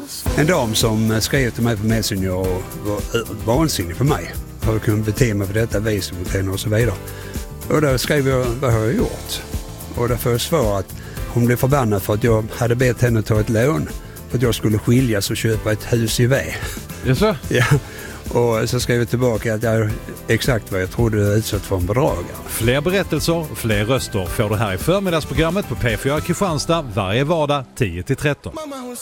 en dam som skrev till mig på Messenger och var vansinnig för mig. Har jag kunnat bete mig på detta vis mot henne och så vidare. Och då skrev jag, vad har jag gjort? Och då får jag svar att hon blev förbannad för att jag hade bett henne ta ett lån. För att jag skulle skiljas och köpa ett hus i V. Jaså? Ja. Och så skrev jag tillbaka att jag är exakt vad jag trodde jag utsatt för en bedragare. Fler berättelser och fler röster får du här i förmiddagsprogrammet på P4 Kristianstad varje vardag 10-13.